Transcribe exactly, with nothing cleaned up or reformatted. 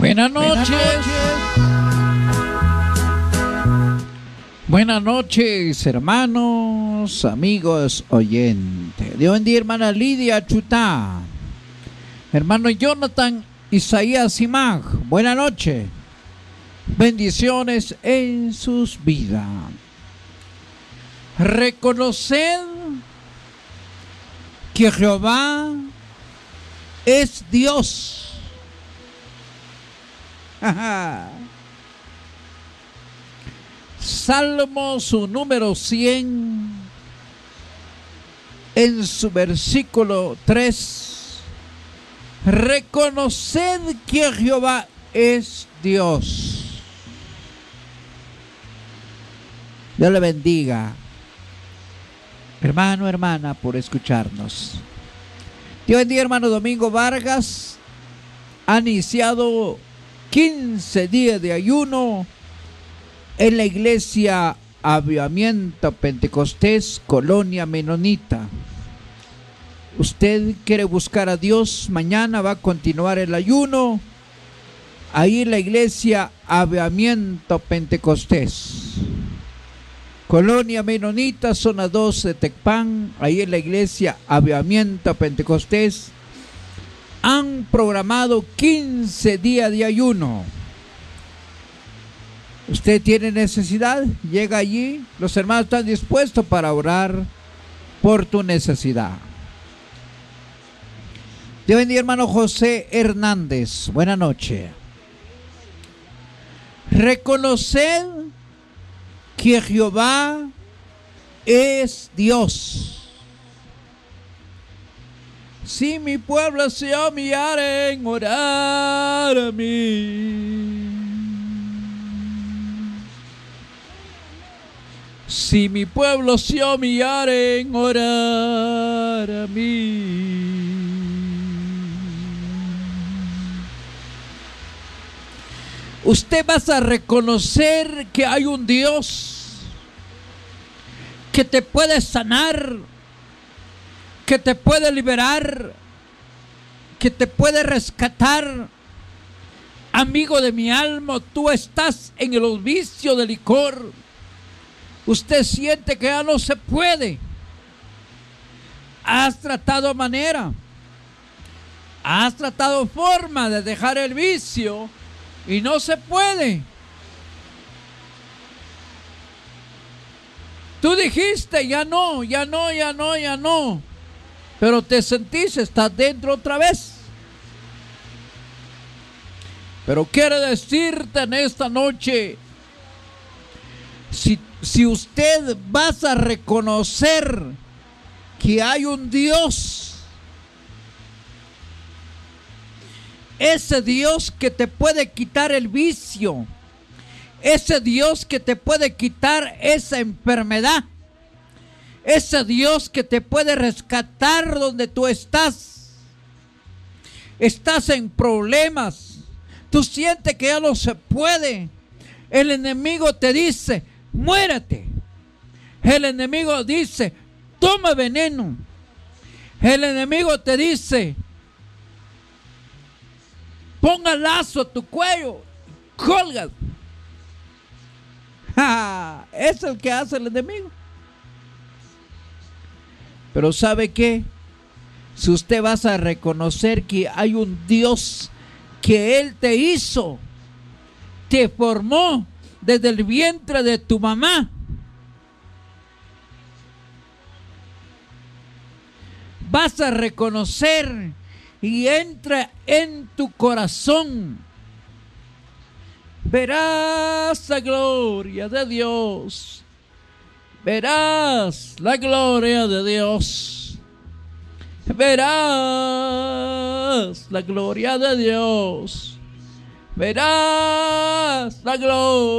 Buenas noches. Buenas noches, hermanos, amigos, oyentes. Dios bendiga, hermana Lidia Chutá. Hermano Jonathan Isaías Simag. Buenas noches. Bendiciones en sus vidas. Reconoced que Jehová es Dios. Salmo su número cien, en su versículo tres. Reconoced que Jehová es Dios. Dios le bendiga, hermano, hermana, por escucharnos. Dios bendiga, hermano Domingo Vargas. Ha iniciado quince días de ayuno en la iglesia Avivamiento Pentecostés, Colonia Menonita. Usted quiere buscar a Dios, mañana va a continuar el ayuno ahí en la iglesia Avivamiento Pentecostés, Colonia Menonita, zona dos de Tecpan. Ahí en la iglesia Avivamiento Pentecostés han programado quince días de ayuno. Usted tiene necesidad, llega allí, los hermanos están dispuestos para orar por tu necesidad. Dios bendiga, hermano José Hernández. Buenas noches. Reconoced que Jehová es Dios. Si mi pueblo se humillare en orar a mí, si mi pueblo se humillare en orar a mí, usted va a reconocer que hay un Dios que te puede sanar, que te puede liberar, que te puede rescatar. Amigo de mi alma, tú estás en el vicio del licor. Usted siente que ya no se puede. Has tratado manera, has tratado forma de dejar el vicio y no se puede. Tú dijiste, ya no, ya no, ya no, ya no. Pero te sentís, estás dentro otra vez. Pero quiero decirte en esta noche, si, si usted vas a reconocer que hay un Dios, ese Dios que te puede quitar el vicio, ese Dios que te puede quitar esa enfermedad, ese Dios que te puede rescatar donde tú estás. Estás en problemas, tú sientes que ya no se puede. El enemigo te dice, muérete. El enemigo dice, toma veneno. El enemigo te dice, ponga lazo a tu cuello, colga. Es el que hace el enemigo. Pero ¿sabe qué? Si usted vas a reconocer que hay un Dios que Él te hizo, te formó desde el vientre de tu mamá, vas a reconocer y entra en tu corazón, verás la gloria de Dios. Verás la gloria de Dios. Verás la gloria de Dios. Verás la gloria.